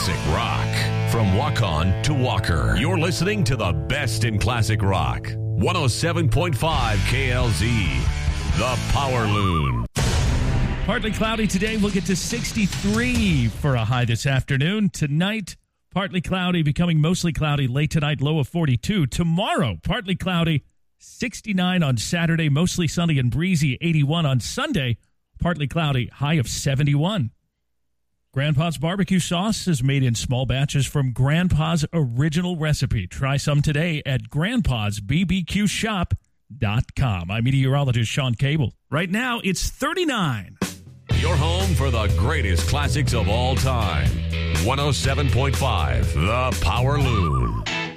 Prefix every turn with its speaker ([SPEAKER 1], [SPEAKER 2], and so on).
[SPEAKER 1] classic rock. From Waukon to Walker, you're listening to the best in classic rock. 107.5 KLZ, the Power Loon.
[SPEAKER 2] Partly cloudy today. We'll get to 63 for a high this afternoon. Tonight, partly cloudy, becoming mostly cloudy late tonight, low of 42. Tomorrow, partly cloudy, 69 on Saturday, mostly sunny and breezy, 81 on Sunday, partly cloudy, high of 71. Grandpa's barbecue sauce is made in small batches from Grandpa's original recipe. Try some today at grandpa'sbbqshop.com. I'm meteorologist Sean Cable. Right now, it's 39.
[SPEAKER 1] Your home for the greatest classics of all time. 107.5, the Power Loon.